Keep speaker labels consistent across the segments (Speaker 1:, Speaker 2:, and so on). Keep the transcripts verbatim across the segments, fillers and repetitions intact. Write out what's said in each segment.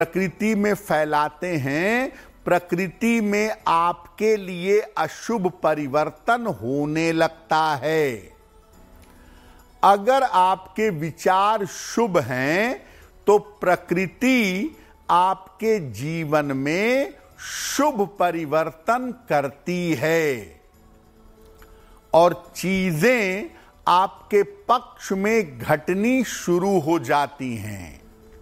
Speaker 1: प्रकृति में फैलाते हैं, प्रकृति में आपके लिए अशुभ परिवर्तन होने लगता है। अगर आपके विचार शुभ हैं तो प्रकृति आपके जीवन में शुभ परिवर्तन करती है और चीजें आपके पक्ष में घटनी शुरू हो जाती हैं।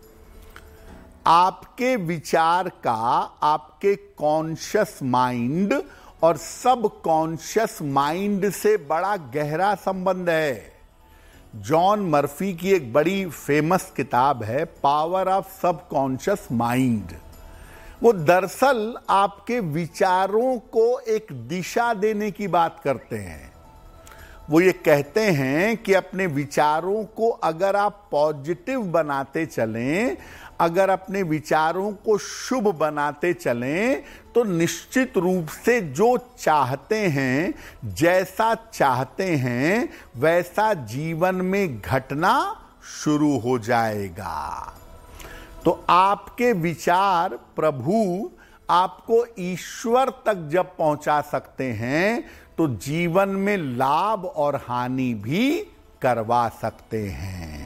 Speaker 1: आपके विचार का आपके कॉन्शियस माइंड और सब कॉन्शियस माइंड से बड़ा गहरा संबंध है। जॉन मर्फी की एक बड़ी फेमस किताब है पावर ऑफ सबकॉन्शियस माइंड। वो दरअसल आपके विचारों को एक दिशा देने की बात करते हैं। वो ये कहते हैं कि अपने विचारों को अगर आप पॉजिटिव बनाते चलें, अगर अपने विचारों को शुभ बनाते चलें, तो निश्चित रूप से जो चाहते हैं, जैसा चाहते हैं, वैसा जीवन में घटना शुरू हो जाएगा। तो आपके विचार प्रभु आपको ईश्वर तक जब पहुंचा सकते हैं, तो जीवन में लाभ और हानि भी करवा सकते हैं।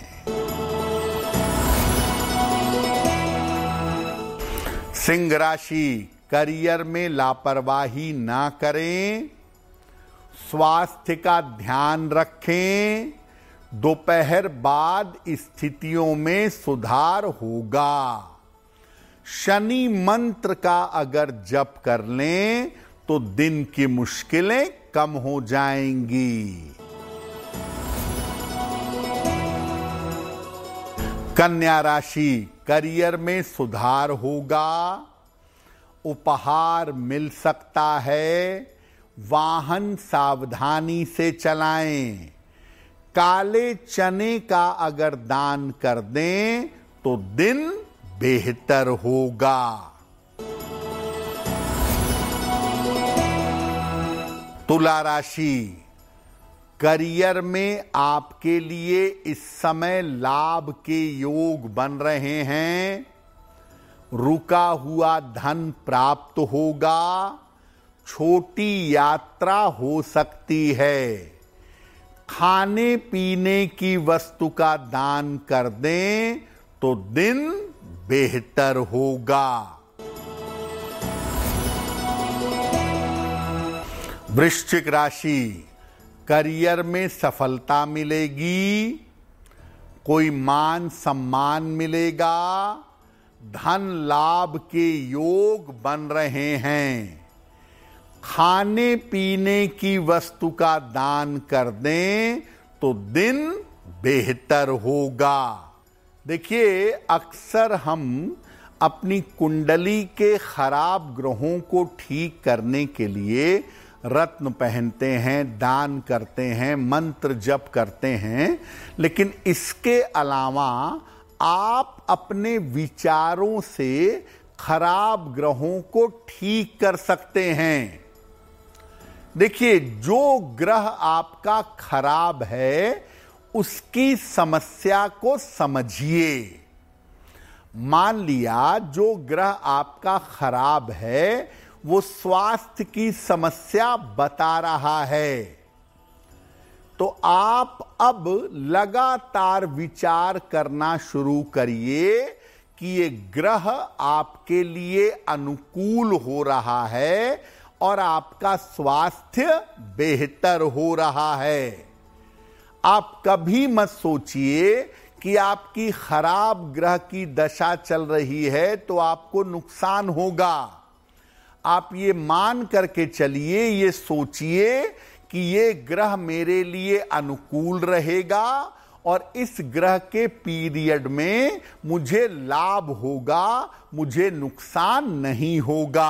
Speaker 1: सिंह राशि, करियर में लापरवाही ना करें, स्वास्थ्य का ध्यान रखें, दोपहर बाद स्थितियों में सुधार होगा। शनि मंत्र का अगर जप कर लें तो दिन की मुश्किलें कम हो जाएंगी। कन्या राशि, करियर में सुधार होगा, उपहार मिल सकता है, वाहन सावधानी से चलाएं। काले चने का अगर दान कर दें तो दिन बेहतर होगा। तुला राशि, करियर में आपके लिए इस समय लाभ के योग बन रहे हैं। रुका हुआ धन प्राप्त होगा, छोटी यात्रा हो सकती है। खाने पीने की वस्तु का दान कर दें तो दिन बेहतर होगा। वृश्चिक राशि, करियर में सफलता मिलेगी, कोई मान सम्मान मिलेगा, धन लाभ के योग बन रहे हैं। खाने पीने की वस्तु का दान कर दें तो दिन बेहतर होगा। देखिए, अक्सर हम अपनी कुंडली के खराब ग्रहों को ठीक करने के लिए रत्न पहनते हैं, दान करते हैं, मंत्र जप करते हैं, लेकिन इसके अलावा आप अपने विचारों से खराब ग्रहों को ठीक कर सकते हैं। देखिए, जो ग्रह आपका खराब है उसकी समस्या को समझिए। मान लिया जो ग्रह आपका खराब है वो स्वास्थ्य की समस्या बता रहा है, तो आप अब लगातार विचार करना शुरू करिए कि ये ग्रह आपके लिए अनुकूल हो रहा है और आपका स्वास्थ्य बेहतर हो रहा है। आप कभी मत सोचिए कि आपकी खराब ग्रह की दशा चल रही है तो आपको नुकसान होगा। आप ये मान करके चलिए, ये सोचिए कि ये ग्रह मेरे लिए अनुकूल रहेगा और इस ग्रह के पीरियड में मुझे लाभ होगा, मुझे नुकसान नहीं होगा।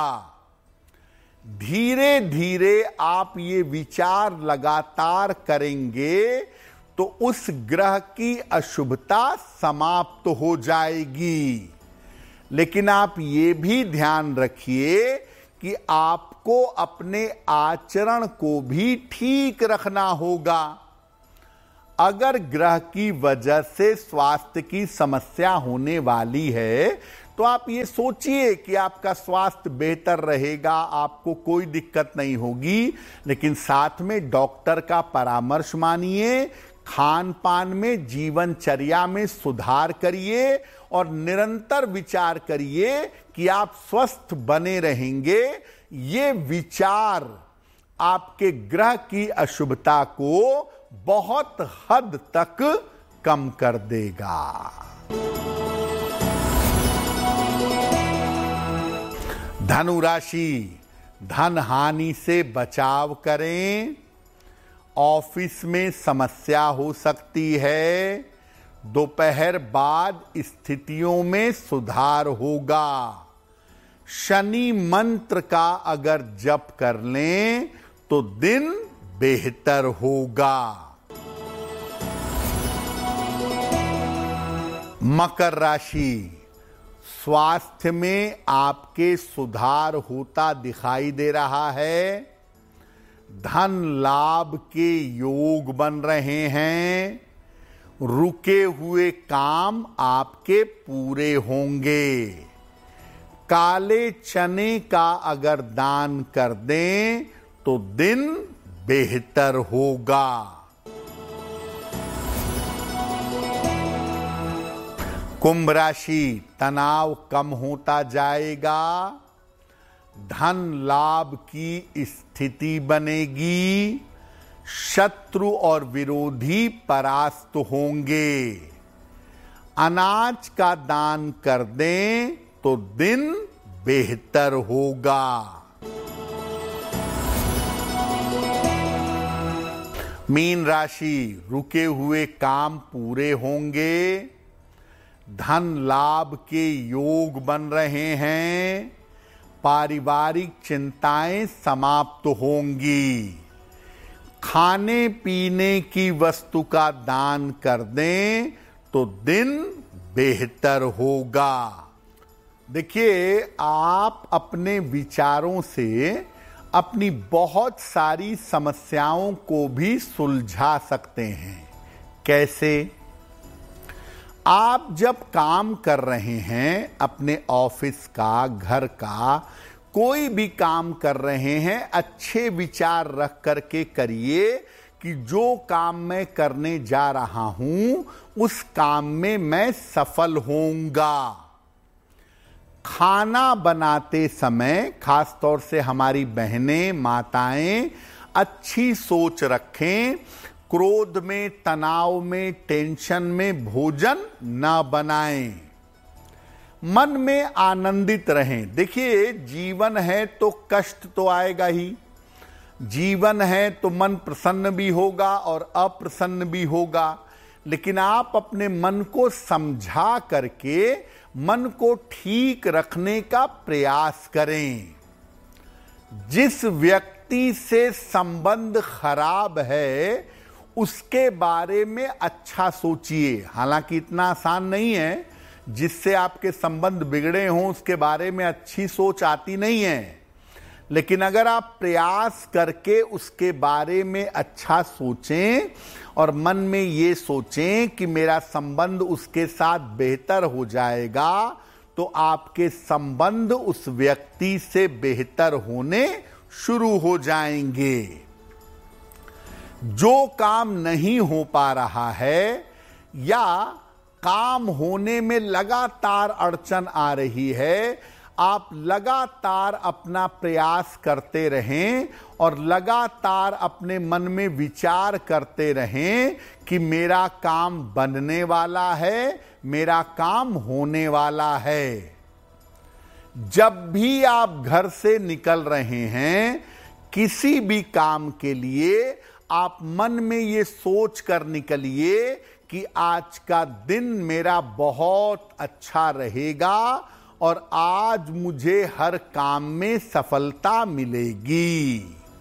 Speaker 1: धीरे धीरे आप ये विचार लगातार करेंगे तो उस ग्रह की अशुभता समाप्त हो जाएगी। लेकिन आप ये भी ध्यान रखिए कि आपको अपने आचरण को भी ठीक रखना होगा। अगर ग्रह की वजह से स्वास्थ्य की समस्या होने वाली है तो आप ये सोचिए कि आपका स्वास्थ्य बेहतर रहेगा, आपको कोई दिक्कत नहीं होगी। लेकिन साथ में डॉक्टर का परामर्श मानिए, खान पान में, जीवनचर्या में सुधार करिए और निरंतर विचार करिए कि आप स्वस्थ बने रहेंगे। ये विचार आपके ग्रह की अशुभता को बहुत हद तक कम कर देगा। धनु राशि, धन हानि से बचाव करें। ऑफिस में समस्या हो सकती है। दोपहर बाद स्थितियों में सुधार होगा। शनि मंत्र का अगर जप कर लें तो दिन बेहतर होगा। मकर राशि, स्वास्थ्य में आपके सुधार होता दिखाई दे रहा है। धन लाभ के योग बन रहे हैं। रुके हुए काम आपके पूरे होंगे। काले चने का अगर दान कर दें तो दिन बेहतर होगा। कुंभ राशि, तनाव कम होता जाएगा। धन लाभ की स्थिति बनेगी। शत्रु और विरोधी परास्त होंगे। अनाज का दान कर दें तो दिन बेहतर होगा। मीन राशि, रुके हुए काम पूरे होंगे। धन लाभ के योग बन रहे हैं। पारिवारिक चिंताएं समाप्त होंगी। खाने पीने की वस्तु का दान कर दें तो दिन बेहतर होगा। देखिए, आप अपने विचारों से अपनी बहुत सारी समस्याओं को भी सुलझा सकते हैं। कैसे? आप जब काम कर रहे हैं, अपने ऑफिस का, घर का, कोई भी काम कर रहे हैं, अच्छे विचार रख करके करिए कि जो काम मैं करने जा रहा हूं उस काम में मैं सफल होऊंगा। खाना बनाते समय खास तौर से हमारी बहनें, माताएं अच्छी सोच रखें। क्रोध में, तनाव में, टेंशन में भोजन न बनाएं। मन में आनंदित रहें। देखिए, जीवन है तो कष्ट तो आएगा ही। जीवन है तो मन प्रसन्न भी होगा और अप्रसन्न भी होगा। लेकिन आप अपने मन को समझा करके मन को ठीक रखने का प्रयास करें। जिस व्यक्ति से संबंध खराब है उसके बारे में अच्छा सोचिए। हालांकि इतना आसान नहीं है, जिससे आपके संबंध बिगड़े हों उसके बारे में अच्छी सोच आती नहीं है। लेकिन अगर आप प्रयास करके उसके बारे में अच्छा सोचें और मन में ये सोचें कि मेरा संबंध उसके साथ बेहतर हो जाएगा, तो आपके संबंध उस व्यक्ति से बेहतर होने शुरू हो जाएंगे। जो काम नहीं हो पा रहा है या काम होने में लगातार अड़चन आ रही है, आप लगातार अपना प्रयास करते रहें और लगातार अपने मन में विचार करते रहें कि मेरा काम बनने वाला है, मेरा काम होने वाला है। जब भी आप घर से निकल रहे हैं किसी भी काम के लिए, आप मन में ये सोच कर निकलिए कि आज का दिन मेरा बहुत अच्छा रहेगा और आज मुझे हर काम में सफलता मिलेगी।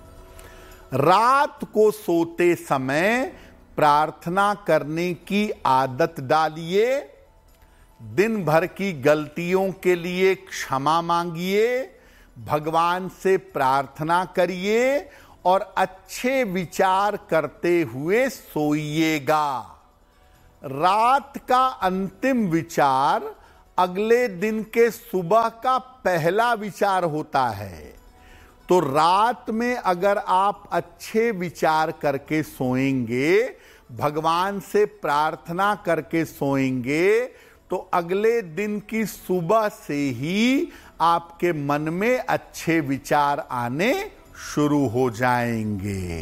Speaker 1: रात को सोते समय प्रार्थना करने की आदत डालिए। दिन भर की गलतियों के लिए क्षमा मांगिए, भगवान से प्रार्थना करिए और अच्छे विचार करते हुए सोइएगा। रात का अंतिम विचार अगले दिन के सुबह का पहला विचार होता है। तो रात में अगर आप अच्छे विचार करके सोएंगे, भगवान से प्रार्थना करके सोएंगे, तो अगले दिन की सुबह से ही आपके मन में अच्छे विचार आने शुरू हो जाएंगे।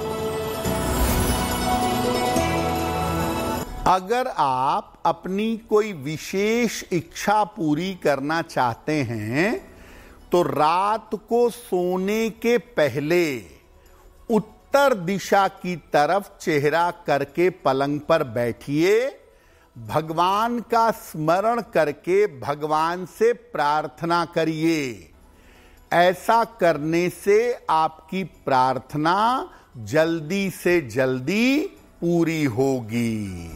Speaker 1: अगर आप अपनी कोई विशेष इच्छा पूरी करना चाहते हैं तो रात को सोने के पहले उत्तर दिशा की तरफ चेहरा करके पलंग पर बैठिए, भगवान का स्मरण करके भगवान से प्रार्थना करिए। ऐसा करने से आपकी प्रार्थना जल्दी से जल्दी पूरी होगी।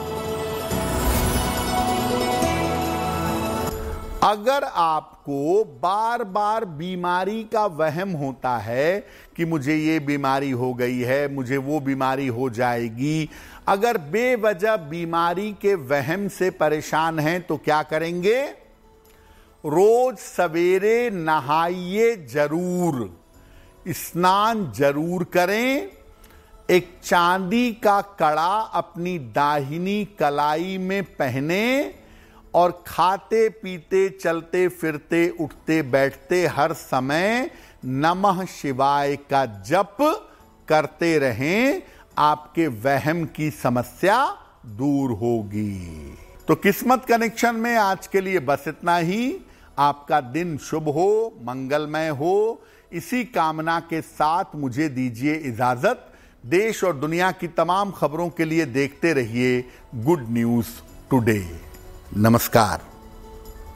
Speaker 1: अगर आपको बार बार बीमारी का वहम होता है कि मुझे ये बीमारी हो गई है, मुझे वो बीमारी हो जाएगी, अगर बेवजह बीमारी के वहम से परेशान हैं तो क्या करेंगे? रोज सवेरे नहाइए जरूर, स्नान जरूर करें, एक चांदी का कड़ा अपनी दाहिनी कलाई में पहने और खाते पीते चलते फिरते उठते बैठते हर समय नमः शिवाय का जप करते रहें, आपके वहम की समस्या दूर होगी। तो किस्मत कनेक्शन में आज के लिए बस इतना ही। आपका दिन शुभ हो, मंगलमय हो, इसी कामना के साथ मुझे दीजिए इजाजत। देश और दुनिया की तमाम खबरों के लिए देखते रहिए गुड न्यूज टुडे। नमस्कार।